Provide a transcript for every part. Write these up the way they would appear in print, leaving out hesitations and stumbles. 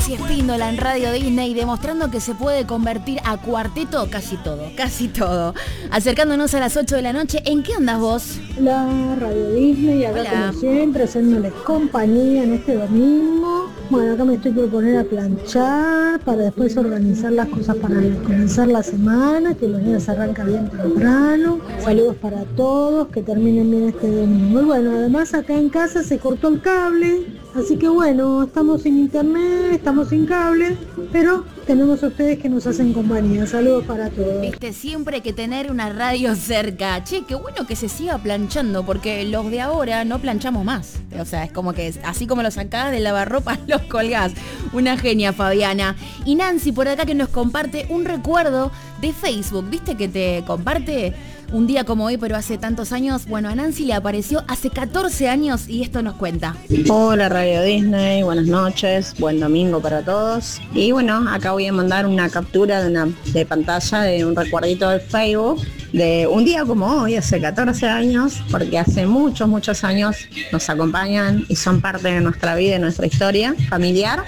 Nancy Espíndola en Radio Disney, demostrando que se puede convertir a cuarteto casi todo. Acercándonos a las 8 de la noche, ¿en qué andas vos? La Radio Disney, acá como siempre, haciéndoles compañía en este domingo. Bueno, acá me estoy por poner a planchar para después organizar las cosas para comenzar la semana, que los días arranca bien temprano. Saludos para todos, que terminen bien este domingo. Y bueno, además acá en casa se cortó el cable, así que bueno, estamos sin internet, estamos sin cable, pero tenemos a ustedes que nos hacen compañía. Saludos para todos. Viste, siempre hay que tener una radio cerca. Che, qué bueno que se siga planchando, porque los de ahora no planchamos más. O sea, es como que así como los sacás del lavarropa, los colgás. Una genia, Fabiana. Y Nancy por acá que nos comparte un recuerdo de Facebook. ¿Viste que te comparte un día como hoy, pero hace tantos años? Bueno, a Nancy le apareció hace 14 años y esto nos cuenta. Hola Radio Disney, buenas noches, buen domingo para todos. Y bueno, acá voy a mandar una captura de pantalla de un recuerdito de Facebook de un día como hoy, hace 14 años, porque hace muchos años nos acompañan y son parte de nuestra vida, de nuestra historia familiar,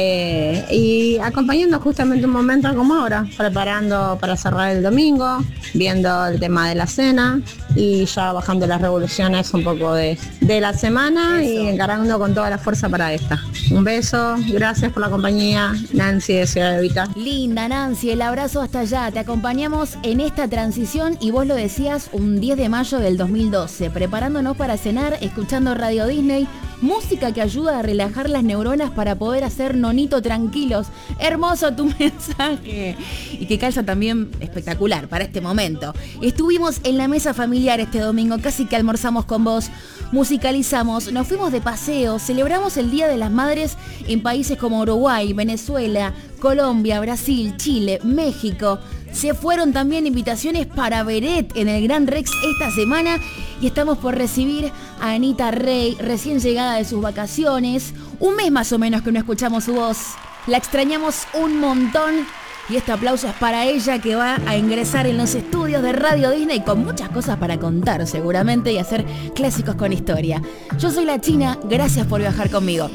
y acompañando justamente un momento como ahora, preparando para cerrar el domingo, viendo el tema de la cena y ya bajando las revoluciones un poco de la semana. Eso. Y encarando con toda la fuerza para esta. Un beso, gracias por la compañía, Nancy de Ciudad Evita. Linda Nancy, el abrazo hasta allá. Te acompañamos en esta transición y vos lo decías, un 10 de mayo del 2012, preparándonos para cenar, escuchando Radio Disney, música que ayuda a relajar las neuronas para poder hacer nonito tranquilos. Hermoso tu mensaje. Y que calza también espectacular para este momento. Estuvimos en la mesa familiar este domingo, casi que almorzamos con vos, musicalizamos, nos fuimos de paseo, celebramos el Día de las Madres en países como Uruguay, Venezuela, Colombia, Brasil, Chile, México. Se fueron también invitaciones para Beret en el Gran Rex esta semana y estamos por recibir a Anita Rey, recién llegada de sus vacaciones. Un mes más o menos que no escuchamos su voz. La extrañamos un montón y este aplauso es para ella, que va a ingresar en los estudios de Radio Disney con muchas cosas para contar seguramente y hacer clásicos con historia. Yo soy la China, gracias por viajar conmigo.